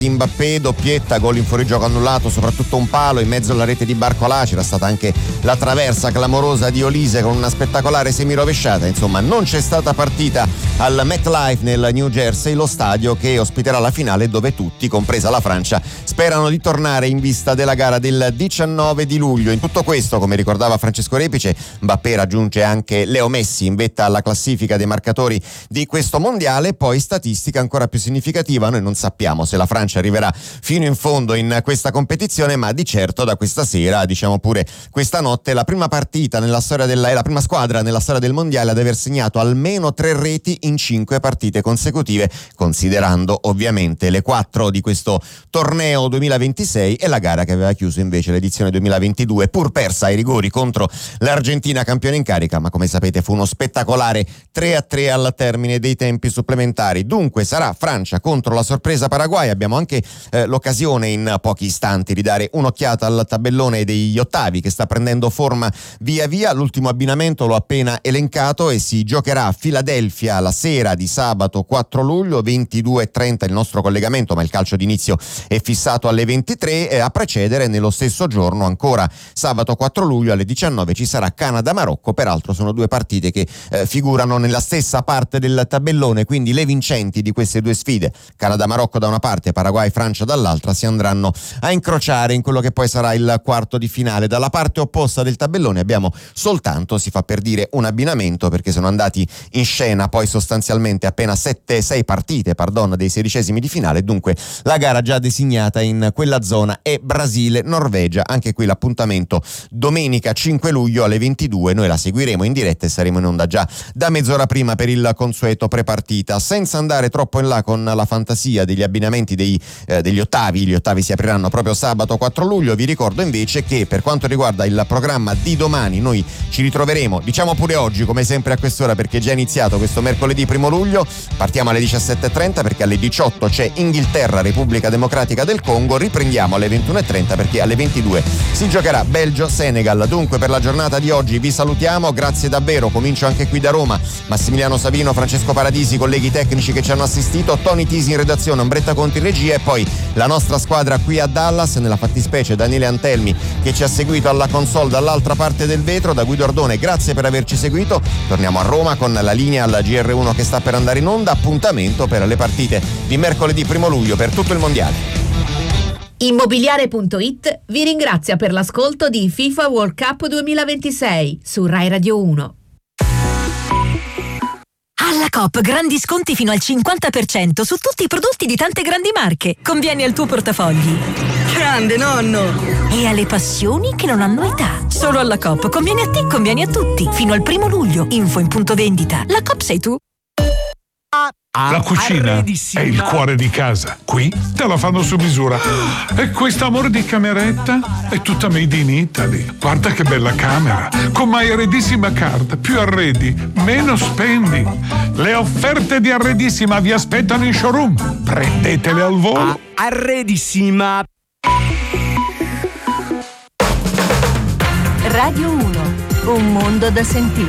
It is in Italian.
Mbappé, doppietta, gol in fuorigioco annullato, soprattutto un palo in mezzo alla rete di Barcolà. C'era stata anche la traversa clamorosa di Olise con una spettacolare semirovesciata. Insomma, non c'è stata partita al MetLife nel New Jersey, lo stadio che ospiterà la finale, dove tutti, compresa la Francia, sperano di tornare in vista della gara del 19 di luglio. In tutto questo, come ricordava Francesco Repice, Mbappé raggiunge anche Leo Messi in vetta alla classifica dei marcatori di questo mondiale. Poi statistica ancora più significativa: noi non sappiamo se la Francia arriverà fino in fondo in questa competizione, ma di certo da questa sera, diciamo pure questa notte, la prima partita nella storia è la prima squadra nella storia del mondiale ad aver segnato almeno 3 reti in 5 partite consecutive, considerando ovviamente le 4 di questo torneo 2026 e la gara che aveva chiuso invece l'edizione 2022, pur persa ai rigori contro l'Argentina campione in carica, ma come sapete fu uno spettacolare 3-3 al termine dei tempi supplementari. Dunque sarà Francia contro la sorpresa Paraguay. Abbiamo anche l'occasione in pochi istanti di dare un'occhiata al tabellone degli ottavi che sta prendendo forma via via. L'ultimo abbinamento l'ho appena elencato e si giocherà a Filadelfia la sera di sabato 4 luglio 22:30 il nostro collegamento, ma il calcio d'inizio è fissato alle 23. A precedere nello stesso giorno, ancora sabato 4 luglio alle 19, ci sarà Canada-Marocco. Peraltro sono 2 partite che figurano nella stessa parte del tabellone, quindi le vincenti di queste 2 sfide, Canada-Marocco da una parte, Paraguay-Francia dall'altra, si andranno a incrociare in quello che poi sarà il quarto di finale. Dalla parte opposta del tabellone abbiamo soltanto, si fa per dire, un abbinamento, perché sono andati in scena poi sostanzialmente appena 6 partite dei 16esimi di finale. Dunque la gara già designata in quella zona è Brasile-Norvegia. Anche qui l'appuntamento domenica 5 luglio alle 22. Noi la seguiremo in diretta e saremo in onda già da mezz'ora prima per il consueto prepartita. Senza andare troppo in là con la fantasia degli abbinamenti degli ottavi, gli ottavi si apriranno proprio sabato 4 luglio. Vi ricordo invece che per quanto riguarda il programma di domani, noi ci ritroveremo, diciamo pure oggi, come sempre a quest'ora, perché è già iniziato questo mercoledì 1 luglio. Partiamo alle 17:30 perché alle 18 c'è Inghilterra, Repubblica Democratica del Congo. Riprendiamo alle 21:30 perché alle 22 si giocherà Belgio-Senegal. Dunque per la giornata di oggi vi salutiamo, grazie davvero. Comincio anche qui da Roma: Massimiliano Savino, Francesco Paradisi, colleghi tecnici che ci hanno assistito, Tony Tisi in redazione, Ombretta Conti in regia, e poi la nostra squadra qui a Dallas, nella fattispecie Daniele Antelmi che ci ha seguito alla console dall'altra parte del vetro. Da Guido Ordone grazie per averci seguito. Torniamo a Roma con la linea alla GR1 che sta per andare in onda. Appuntamento per le partite di mercoledì 1 luglio per tutto il mondiale. Immobiliare.it vi ringrazia per l'ascolto di FIFA World Cup 2026 su Rai Radio 1. Alla Coop grandi sconti fino al 50% su tutti i prodotti di tante grandi marche. Convieni al tuo portafogli. Grande nonno! E alle passioni che non hanno età. Solo alla Coop conviene a te, conviene a tutti. Fino al 1 luglio. Info in punto vendita. La Coop sei tu. La cucina è il cuore di casa. Qui te la fanno su misura. E questo amore di cameretta è tutta made in Italy. Guarda che bella camera. Con My Arredissima Card. Più arredi, meno spendi. Le offerte di Arredissima vi aspettano in showroom. Prendetele al volo. Arredissima. Radio 1. Un mondo da sentire.